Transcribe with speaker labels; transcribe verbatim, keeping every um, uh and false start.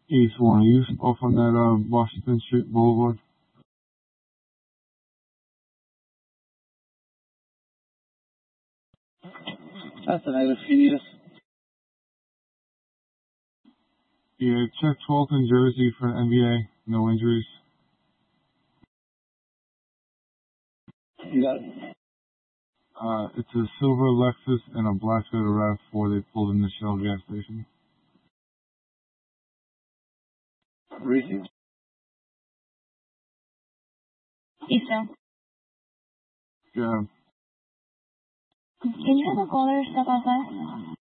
Speaker 1: East one East off on that uh, Washington Street Boulevard.
Speaker 2: That's a negative. You need us.
Speaker 1: Yeah, check twelfth in Jersey for N B A. No injuries.
Speaker 2: You got it.
Speaker 1: Uh, it's a silver Lexus and a black Toyota RAV four. They pulled in the Shell gas station.
Speaker 2: Receive.
Speaker 3: Eastern.
Speaker 1: Yeah.
Speaker 3: Can you have a caller step outside?